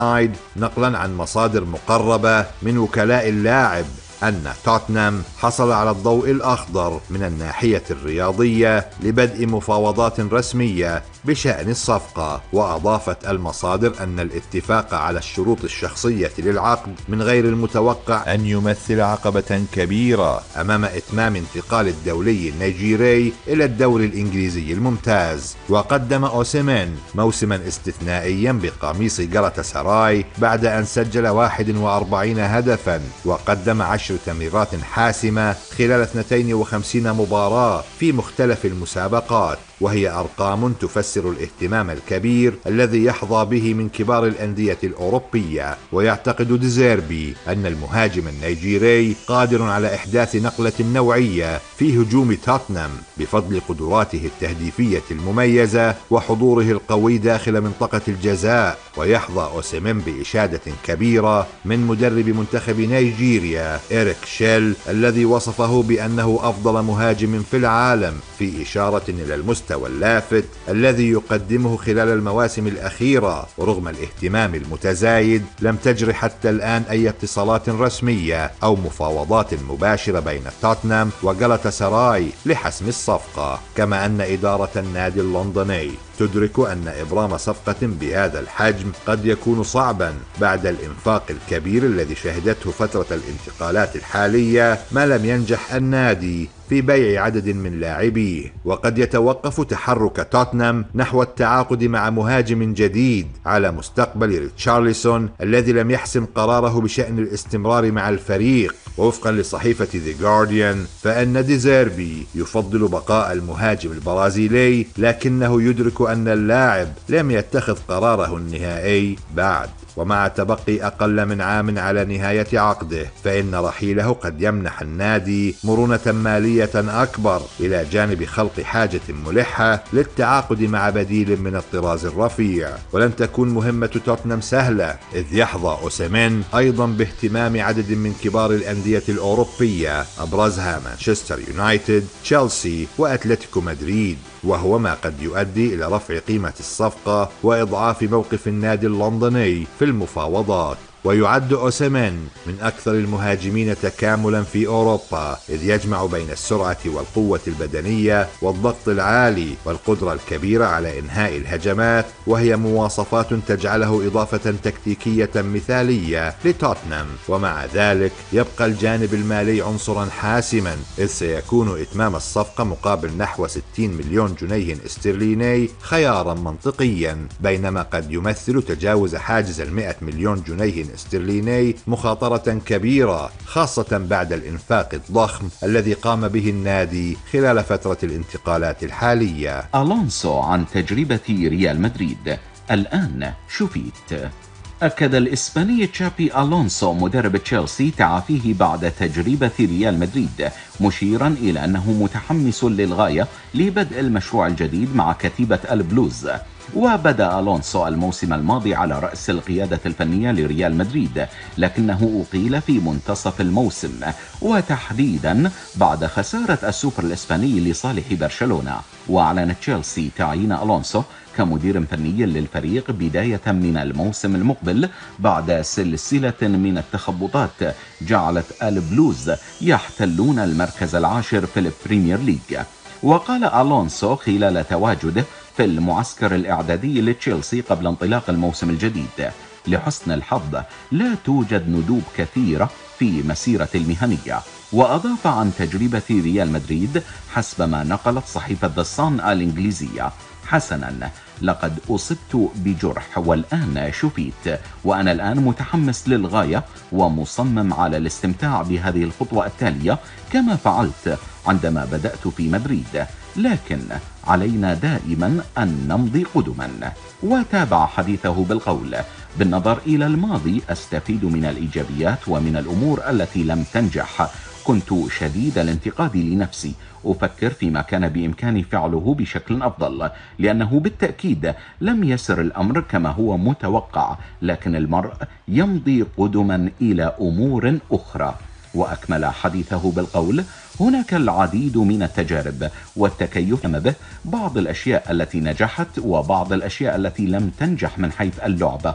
نقلا عن مصادر مقربة من وكلاء اللاعب أن توتنهام حصل على الضوء الأخضر من الناحية الرياضية لبدء مفاوضات رسمية بشأن الصفقة. وأضافت المصادر أن الاتفاق على الشروط الشخصية للعقد من غير المتوقع أن يمثل عقبة كبيرة أمام إتمام انتقال الدولي النيجيري إلى الدوري الإنجليزي الممتاز. وقدم أوسيمين موسما استثنائيا بقميص جالاتاساراي بعد أن سجل 41 هدفا، وقدم 10 تمريرات حاسمة خلال 52 مباراة في مختلف المسابقات، وهي أرقام تفسر الاهتمام الكبير الذي يحظى به من كبار الأندية الأوروبية. ويعتقد ديزيربي أن المهاجم النيجيري قادر على إحداث نقلة نوعية في هجوم توتنهام بفضل قدراته التهديفية المميزة وحضوره القوي داخل منطقة الجزاء. ويحظى أوسيمين بإشادة كبيرة من مدرب منتخب نيجيريا إريك شيل الذي وصفه بأنه أفضل مهاجم في العالم، في إشارة إلى المستوى اللافت الذي يقدمه خلال المواسم الأخيرة. ورغم الاهتمام المتزايد لم تجري حتى الآن أي اتصالات رسمية أو مفاوضات مباشرة بين توتنهام وجالاتاساراي لحسم الصفقة. كما أن إدارة النادي اللندني تدرك أن إبرام صفقة بهذا الحجم قد يكون صعبا بعد الإنفاق الكبير الذي شهدته فترة الانتقالات الحالية، ما لم ينجح النادي في بيع عدد من لاعبيه. وقد يتوقف تحرك توتنهام نحو التعاقد مع مهاجم جديد على مستقبل ريتشارلسون الذي لم يحسم قراره بشأن الاستمرار مع الفريق. ووفقا لصحيفة The Guardian فإن ديزيربي يفضل بقاء المهاجم البرازيلي، لكنه يدرك أن اللاعب لم يتخذ قراره النهائي بعد. ومع تبقي أقل من عام على نهاية عقده فإن رحيله قد يمنح النادي مرونة مالية أكبر، إلى جانب خلق حاجة ملحة للتعاقد مع بديل من الطراز الرفيع. ولن تكون مهمة توتنهام سهلة، إذ يحظى أوسيمين أيضا باهتمام عدد من كبار الأندية الأوروبية أبرزها مانشستر يونايتد، تشيلسي وأتلتيكو مدريد، وهو ما قد يؤدي إلى رفع قيمة الصفقة وإضعاف موقف النادي اللندني في المفاوضات. ويعد أوسيمين من أكثر المهاجمين تكاملا في أوروبا، إذ يجمع بين السرعة والقوة البدنية والضغط العالي والقدرة الكبيرة على إنهاء الهجمات، وهي مواصفات تجعله إضافة تكتيكية مثالية لتوتنهام. ومع ذلك يبقى الجانب المالي عنصرا حاسما، إذ سيكون إتمام الصفقة مقابل نحو 60 مليون جنيه استرليني خيارا منطقيا، بينما قد يمثل تجاوز حاجز 100 مليون جنيه استرليني مخاطرة كبيرة، خاصة بعد الإنفاق الضخم الذي قام به النادي خلال فترة الانتقالات الحالية. ألونسو عن تجربة ريال مدريد. الآن شفيت. أكد الإسباني تشابي ألونسو مدرب تشيلسي تعافيه بعد تجربة ريال مدريد، مشيرا إلى أنه متحمس للغاية لبدء المشروع الجديد مع كتيبة البلوز. وبدأ ألونسو الموسم الماضي على رأس القيادة الفنية لريال مدريد، لكنه أقيل في منتصف الموسم، وتحديدا بعد خسارة السوبر الإسباني لصالح برشلونة. وأعلنت تشيلسي تعيين ألونسو كمدير فني للفريق بداية من الموسم المقبل بعد سلسلة من التخبطات جعلت البلوز يحتلون المركز العاشر في البريمير ليج. وقال ألونسو خلال تواجده في المعسكر الإعدادي لتشيلسي قبل انطلاق الموسم الجديد: لحسن الحظ لا توجد ندوب كثيرة في مسيرة المهنية. وأضاف عن تجربة ريال مدريد حسب ما نقلت صحيفة ذا صن الإنجليزية: حسنا، لقد أصبت بجرح والآن شفيت، وأنا الآن متحمس للغاية ومصمم على الاستمتاع بهذه الخطوة التالية كما فعلت عندما بدأت في مدريد، لكن علينا دائما أن نمضي قدما. وتابع حديثه بالقول: بالنظر إلى الماضي أستفيد من الإيجابيات ومن الأمور التي لم تنجح. كنت شديد الانتقاد لنفسي، أفكر فيما كان بإمكاني فعله بشكل أفضل، لأنه بالتأكيد لم يسر الأمر كما هو متوقع، لكن المرء يمضي قدما إلى أمور أخرى. وأكمل حديثه بالقول: هناك العديد من التجارب والتكيف به، بعض الأشياء التي نجحت وبعض الأشياء التي لم تنجح من حيث اللعبة،